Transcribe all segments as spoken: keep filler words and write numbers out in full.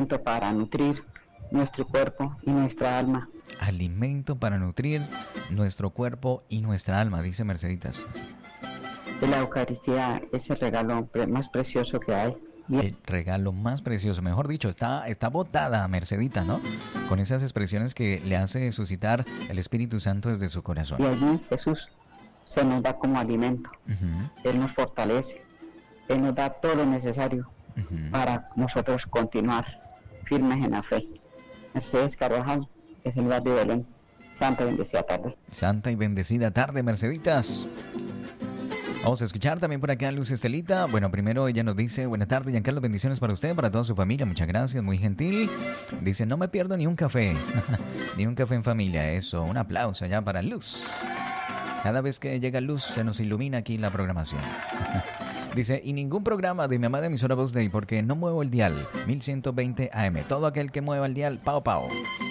alimento para nutrir nuestro cuerpo y nuestra alma. Alimento para nutrir nuestro cuerpo y nuestra alma, dice Merceditas. La Eucaristía es el regalo más precioso que hay. El regalo más precioso, mejor dicho, está, está botada Mercedita, ¿no? Con esas expresiones que le hace suscitar el Espíritu Santo desde su corazón. Y allí Jesús se nos da como alimento. Uh-huh. Él nos fortalece. Él nos da todo lo necesario uh-huh. para nosotros continuar firmes en la fe. Mercedes Carvajal, es el lugar de Belén. Santa y bendecida tarde. Santa y bendecida tarde, Merceditas. Vamos a escuchar también por acá a Luz Estelita. Bueno, primero ella nos dice, buenas tardes, Giancarlo, bendiciones para usted, para toda su familia, muchas gracias, muy gentil. Dice, no me pierdo ni un café, ni un café en familia, eso, un aplauso allá para Luz. Cada vez que llega Luz se nos ilumina aquí la programación. Dice, y ningún programa de mi amada emisora Voz Day, porque no muevo el dial, mil ciento veinte A M, todo aquel que mueva el dial, pao pao.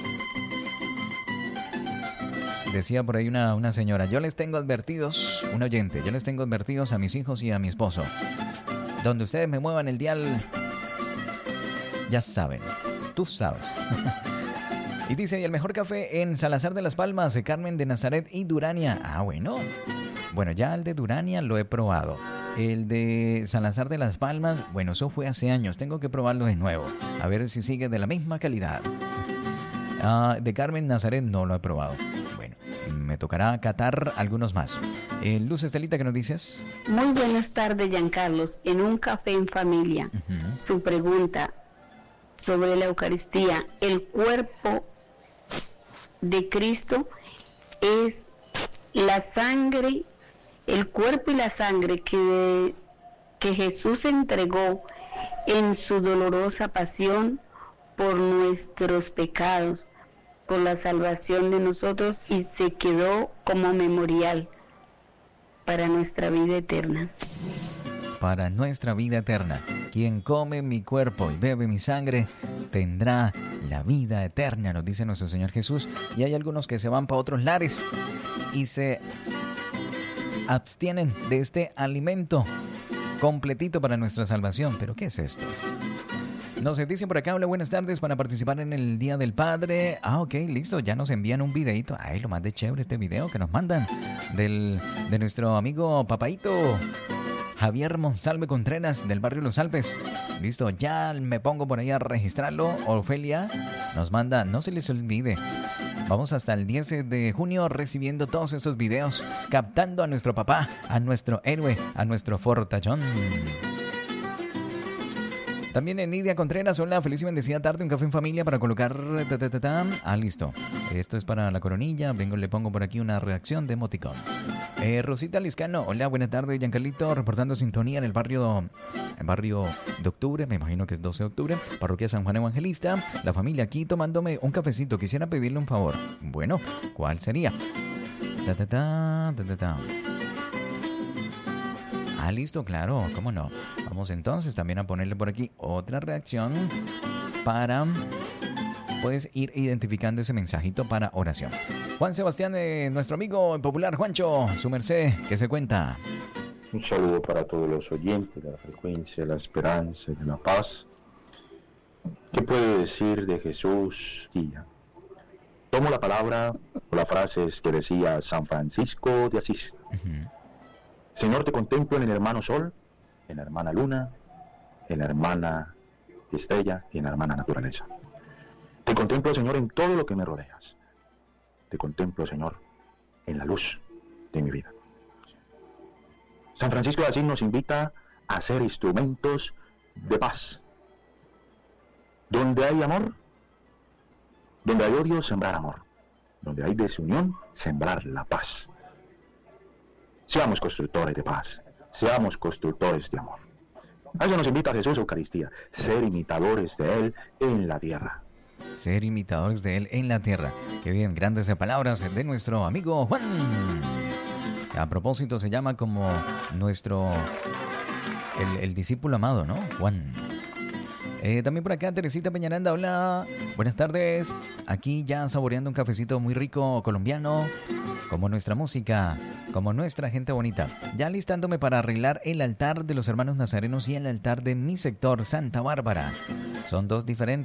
Decía por ahí una, una señora, yo les tengo advertidos, un oyente, yo les tengo advertidos a mis hijos y a mi esposo. Donde ustedes me muevan el dial, ya saben, tú sabes. Y dice, y el mejor café en Salazar de las Palmas, de Carmen de Nazaret y Durania. Ah, bueno. Bueno, ya el de Durania lo he probado. El de Salazar de las Palmas, bueno, eso fue hace años, tengo que probarlo de nuevo. A ver si sigue de la misma calidad. Ah, de Carmen Nazaret no lo he probado. Bueno, me tocará catar algunos más. Eh, Luz Estelita, ¿qué nos dices? Muy buenas tardes, Giancarlos. En un café en familia, uh-huh. Su pregunta sobre la Eucaristía. El cuerpo de Cristo es la sangre, el cuerpo y la sangre que, que Jesús entregó en su dolorosa pasión por nuestros pecados, por la salvación de nosotros, y se quedó como memorial para nuestra vida eterna. Para nuestra vida eterna. Quien come mi cuerpo y bebe mi sangre tendrá la vida eterna, nos dice nuestro Señor Jesús. Y hay algunos que se van para otros lares y se abstienen de este alimento completito para nuestra salvación. ¿Pero qué es esto? Nos dicen por acá, hola, buenas tardes, para participar en el Día del Padre. Ah, ok, listo, ya nos envían un videito. Ay, lo más de chévere este video que nos mandan del, de nuestro amigo Papaito Javier Monsalve Contreras, del barrio Los Alpes. Listo, ya me pongo por ahí a registrarlo. Ofelia nos manda, no se les olvide, vamos hasta el diez de junio recibiendo todos estos videos, captando a nuestro papá, a nuestro héroe, a nuestro fortachón. También en Nidia Contreras, hola, feliz y bendecida tarde, un café en familia para colocar... Ta, ta, ta, ta. Ah, listo. Esto es para la coronilla. Vengo, le pongo por aquí una reacción de emoticón. Eh, Rosita Liscano, hola, buena tarde, Giancarlito, reportando sintonía en el barrio, el barrio de Octubre, me imagino que es doce de octubre, parroquia San Juan Evangelista. La familia aquí tomándome un cafecito. Quisiera pedirle un favor. Bueno, ¿cuál sería? Ta, ta, ta, ta, ta, ta. Ah, listo, claro, cómo no. Vamos entonces también a ponerle por aquí otra reacción para, puedes ir identificando ese mensajito para oración. Juan Sebastián, eh, nuestro amigo popular Juancho, su merced, ¿qué se cuenta? Un saludo para todos los oyentes de la frecuencia, de la esperanza y de la paz. ¿Qué puede decir de Jesús? Tía. Tomo la palabra o las frases que decía San Francisco de Asís. Uh-huh. Señor, te contemplo en el hermano sol, en la hermana luna, en la hermana estrella y en la hermana naturaleza. Te contemplo, Señor, en todo lo que me rodeas. Te contemplo, Señor, en la luz de mi vida. San Francisco de Asís nos invita a ser instrumentos de paz. Donde hay amor, donde hay odio, sembrar amor. Donde hay desunión, sembrar la paz. Seamos constructores de paz, seamos constructores de amor. A eso nos invita Jesús a Eucaristía, ser imitadores de Él en la tierra. Ser imitadores de Él en la tierra. Qué bien, grandes palabras de nuestro amigo Juan. A propósito, se llama como nuestro, el, el discípulo amado, ¿no? Juan. Eh, también por acá, Teresita Peñaranda, hola, buenas tardes. Aquí ya saboreando un cafecito muy rico colombiano, como nuestra música, como nuestra gente bonita. Ya listándome para arreglar el altar de los hermanos nazarenos y el altar de mi sector, Santa Bárbara. Son dos diferentes.